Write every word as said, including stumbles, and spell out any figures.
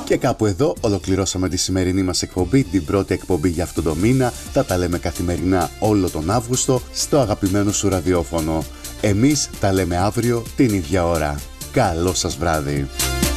Και κάπου εδώ ολοκληρώσαμε τη σημερινή μας εκπομπή, την πρώτη εκπομπή για αυτό το μήνα. Θα τα λέμε καθημερινά όλο τον Αύγουστο στο αγαπημένο σου ραδιόφωνο. Εμείς τα λέμε αύριο την ίδια ώρα. Καλό σας βράδυ.